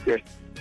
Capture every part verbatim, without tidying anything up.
Yes.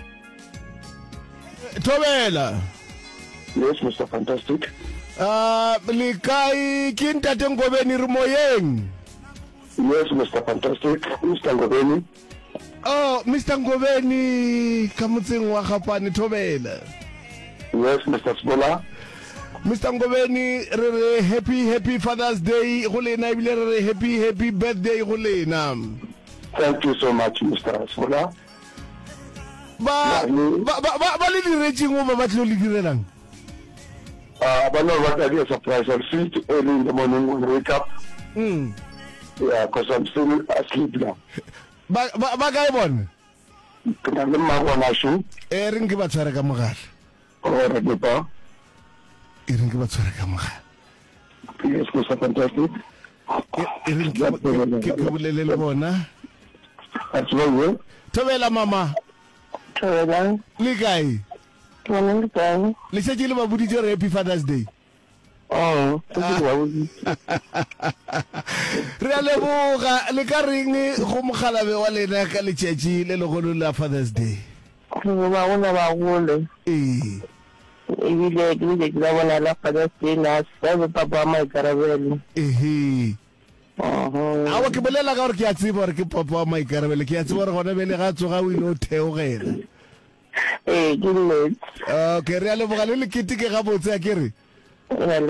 Thobela. Yes, Mister Fantastic. Ah, le kai ke ntate Ngobeni re moyeng. Yes, Mister Fantastic. Mister Ngobeni. Oh, Mister Ngobeni ka motseng wa Gapane Thobela. Yes, Mister Spola. Mister Ngobeni re re happy happy Father's Day go lena ibile re re happy happy birthday go lena. Thank you so much, Mister Spola. Ba ba ba ba le diretseng o ba batlo le direlang. Uh, but no, what I do is surprise. I'll see it early in the morning when I wake up. Mm. Yeah, because I'm still asleep now. Ba ba ba ga e bona. Ke na le mabona shu. E re nke ba tshwara ka mogala. O re di pa. E re nke ba tshwara ka mogala. Yes, Mister Fantastic. E re nke ke bolele le bona. That's right. Thobela mama. Thobela. Le kae? Ke le kae? Le setse le ba boditse re happy Father's Day. Oh, thank you. Re a leboga le ka reng go mogalabe wa lena ka letšatši le legolo la Father's Day. Ke ba bona ba gole. Eh. Ebile ke le ke bona la Father's Day na sa papa ma ikarabele. Eh. Oh. Awa ke bolela ka gore ke a tseba gore ke papa wa maikarabele ke a tseba gore gona bele ga tsoga o ile o theogela. Eh, ke le. Okay, re a leboga le le kete ke ga botse a ke re.